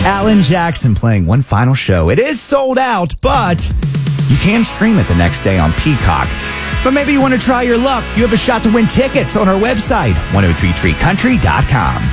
Alan Jackson playing one final show. It is sold out, but you can stream it the next day on Peacock. But maybe you want to try your luck. You have a shot to win tickets on our website, 1033country.com.